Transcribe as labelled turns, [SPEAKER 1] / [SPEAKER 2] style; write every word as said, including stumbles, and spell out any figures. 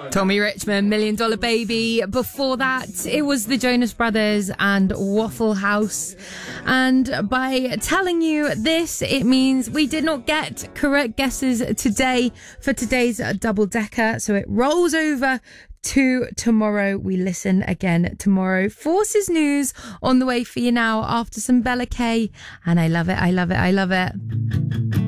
[SPEAKER 1] Tommy Richmond, Million Dollar Baby. Before that, it was the Jonas Brothers and Waffle House. And by telling you this, it means we did not get correct guesses today for today's double decker. So it rolls over to tomorrow. We listen again tomorrow. Forces News on the way for you now after some Bella K. And I love it. I love it. I love it.